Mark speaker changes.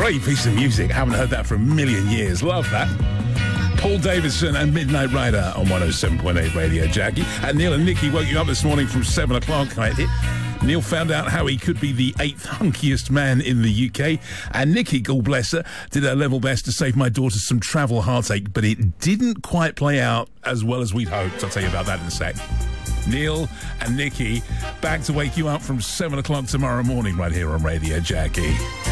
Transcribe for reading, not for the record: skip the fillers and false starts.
Speaker 1: Great piece of music. Haven't heard that for a million years. Love that. Paul Davidson and Midnight Rider on 107.8 Radio Jackie. And Neil and Nikki woke you up this morning from 7 o'clock. Neil found out how he could be the 8th hunkiest man in the UK. And Nikki, God bless her, did her level best to save my daughter some travel heartache. But it didn't quite play out as well as we'd hoped. I'll tell you about that in a sec. Neil and Nikki back to wake you up from 7 o'clock tomorrow morning right here on Radio Jackie.